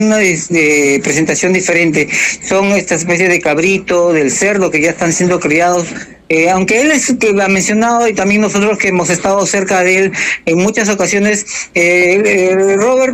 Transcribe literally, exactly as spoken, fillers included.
una este, presentación diferente. Son esta especie de cabrito, del cerdo que ya están siendo criados. Eh, aunque él es que lo ha mencionado y también nosotros que hemos estado cerca de él en muchas ocasiones, eh, eh, Robert